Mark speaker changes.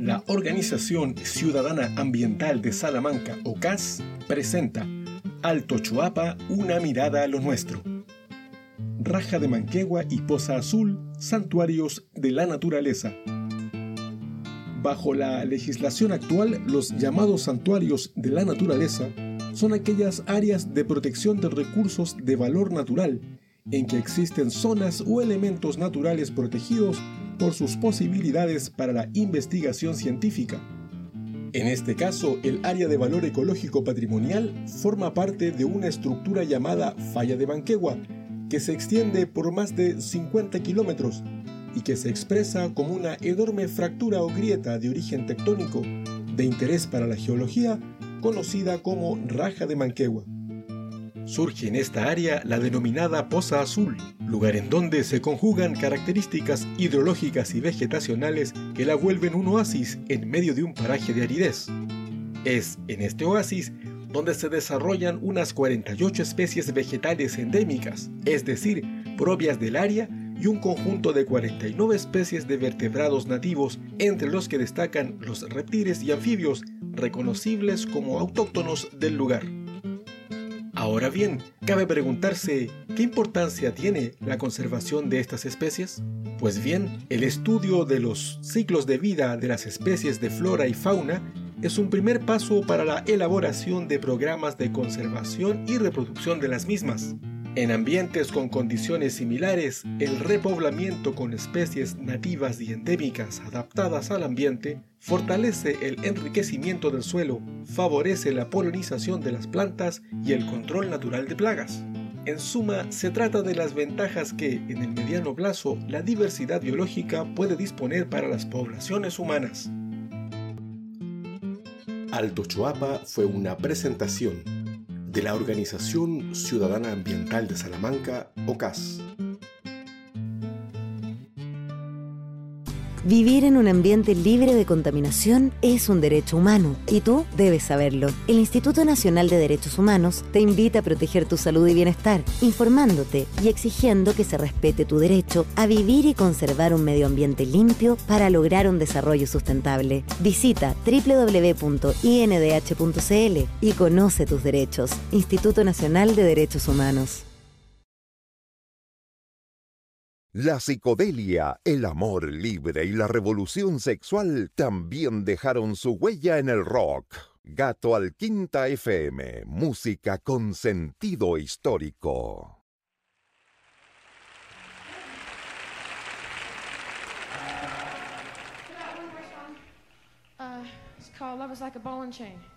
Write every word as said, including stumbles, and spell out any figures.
Speaker 1: La Organización Ciudadana Ambiental de Salamanca, O C A S, presenta Alto Choapa, una mirada a lo nuestro. Raja de Manquehue y Poza Azul, santuarios de la naturaleza. Bajo la legislación actual, los llamados santuarios de la naturaleza son aquellas áreas de protección de recursos de valor natural, en que existen zonas o elementos naturales protegidos por sus posibilidades para la investigación científica. En este caso, el área de valor ecológico patrimonial forma parte de una estructura llamada Falla de Manquehue, que se extiende por más de cincuenta kilómetros y que se expresa como una enorme fractura o grieta de origen tectónico de interés para la geología, conocida como Raja de Manquehue. Surge en esta área la denominada Poza Azul, lugar en donde se conjugan características hidrológicas y vegetacionales que la vuelven un oasis en medio de un paraje de aridez. Es en este oasis donde se desarrollan unas cuarenta y ocho especies vegetales endémicas, es decir, propias del área, y un conjunto de cuarenta y nueve especies de vertebrados nativos, entre los que destacan los reptiles y anfibios reconocibles como autóctonos del lugar. Ahora bien, cabe preguntarse, ¿qué importancia tiene la conservación de estas especies? Pues bien, el estudio de los ciclos de vida de las especies de flora y fauna es un primer paso para la elaboración de programas de conservación y reproducción de las mismas. En ambientes con condiciones similares, el repoblamiento con especies nativas y endémicas adaptadas al ambiente fortalece el enriquecimiento del suelo, favorece la polinización de las plantas y el control natural de plagas. En suma, se trata de las ventajas que, en el mediano plazo, la diversidad biológica puede disponer para las poblaciones humanas. Alto Choapa fue una presentación de la Organización Ciudadana Ambiental de Salamanca, O C A S.
Speaker 2: Vivir en un ambiente libre de contaminación es un derecho humano y tú debes saberlo. El Instituto Nacional de Derechos Humanos te invita a proteger tu salud y bienestar, informándote y exigiendo que se respete tu derecho a vivir y conservar un medio ambiente limpio para lograr un desarrollo sustentable. Visita doble u doble u doble u punto i n d h punto c l y conoce tus derechos. Instituto Nacional de Derechos Humanos.
Speaker 3: La psicodelia, el amor libre y la revolución sexual también dejaron su huella en el rock. Gato al Quinta F M, música con sentido histórico.
Speaker 4: Uh, it's called Love is Like a Ball and Chain.